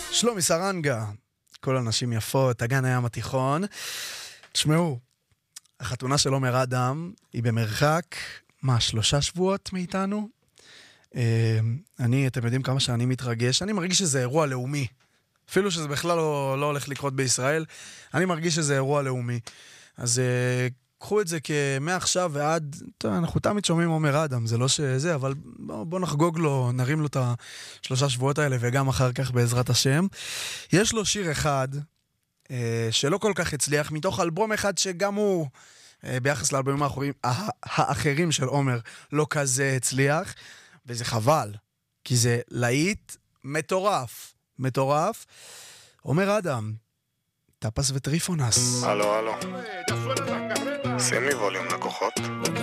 שלומי סרנגה, כל הנשים יפות, אגן הים התיכון. תשמעו, החתונה של עומר אדם היא במרחק, 3 שבועות מאיתנו? אתם יודעים כמה שאני מתרגש, אני מרגיש שזה אירוע לאומי. אפילו שזה בכלל לא הולך לקרות בישראל, אני מרגיש שזה אירוע לאומי. אז קחו את זה כמעכשיו ועד, אנחנו תמיד שומעים עומר אדם, זה לא שזה, אבל בוא נחגוג לו, נרים לו את 3 שבועות האלה, וגם אחר כך בעזרת השם. יש לו שיר אחד, שלא כל כך הצליח, מתוך אלבום אחד שגם הוא, ביחס לאלבומים האחרים של עומר, לא כזה הצליח, וזה חבל, כי זה להיט מטורף, מטורף. עומר אדם, טפס וטריפונס. הלו, שים לי ווליום לקוחות.